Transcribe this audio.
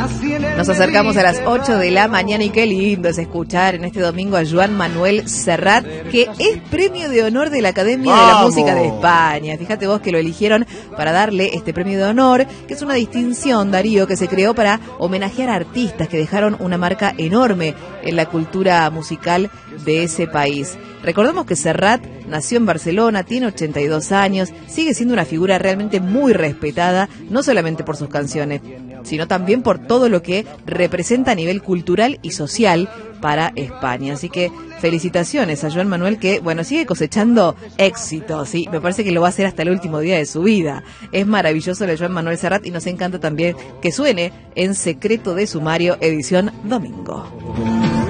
Nos acercamos a las 8 de la mañana y qué lindo es escuchar en este domingo a Joan Manuel Serrat, que es premio de honor de la Academia de la Música de España. Fíjate vos que lo eligieron para darle este premio de honor, que es una distinción, Darío, que se creó para homenajear a artistas que dejaron una marca enorme en la cultura musical de ese país. Recordemos que Serrat nació en Barcelona, tiene 82 años, sigue siendo una figura realmente muy respetada, no solamente por sus canciones, sino también por todo lo que representa a nivel cultural y social para España. Así que felicitaciones a Joan Manuel, que, bueno, sigue cosechando éxito, ¿sí? Me parece que lo va a hacer hasta el último día de su vida. Es maravilloso el Joan Manuel Serrat y nos encanta también que suene en Secreto de Sumario, edición domingo.